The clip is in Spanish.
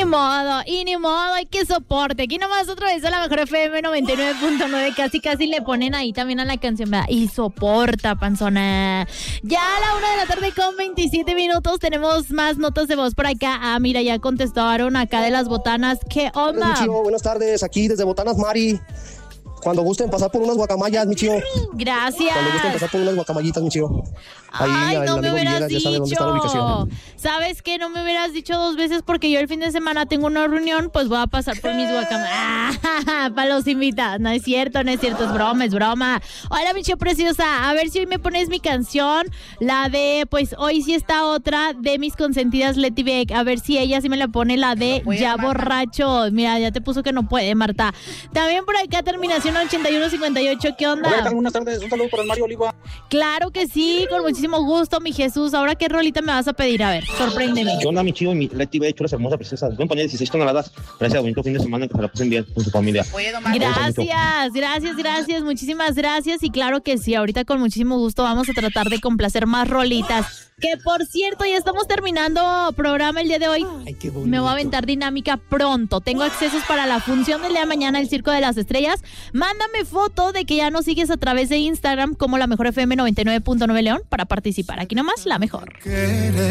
ni modo, hay que soporte. Aquí nomás otra vez a la mejor FM 99.9, casi le ponen ahí también a la canción, ¿verdad? Y soporta, panzona. Ya a la 1:00 p.m. con 27 minutos tenemos más notas de voz por acá. Ah, mira, ya contestaron acá de las botanas. ¿Qué onda? Buenas tardes, aquí desde Botanas Mari. Cuando gusten pasar por unas guacamayas, mi chío. Gracias. Cuando gusten pasar por unas guacamayitas, mi chío. Ay, no me hubieras dicho. ¿Sabes qué? No me hubieras dicho 2 veces porque yo el fin de semana tengo una reunión, pues voy a pasar por mis guacamayas. Para los invitados. No es cierto, es broma. Hola, mi chío preciosa. A ver si hoy me pones mi canción, la de, pues hoy sí está otra de mis consentidas, Leti Beck. A ver si ella sí me la pone, la de Ya Marta. Borracho. Mira, ya te puso que no puede, Marta. También por acá terminación 8158, ¿qué onda? Hola, buenas tardes, un saludo para el Mario Oliva. Claro que sí, con muchísimo gusto, mi Jesús. Ahora, ¿qué rolita me vas a pedir? A ver, sorpréndeme. ¿Qué onda, mi chivo y mi Leti Beck, chulas, hermosa, princesa? Voy a poner 16 toneladas. Gracias, bonito fin de semana, que se la pasen bien con su familia. Gracias, muchísimas gracias. Y claro que sí, ahorita con muchísimo gusto vamos a tratar de complacer más rolitas. Que por cierto, ya estamos terminando programa el día de hoy. Ay, qué bonito. Me voy a aventar dinámica pronto. Tengo accesos para la función del día de mañana, el Circo de las Estrellas. Mándame foto de que ya nos sigues a través de Instagram como la mejor FM 99.9 León para participar. Aquí nomás, la mejor.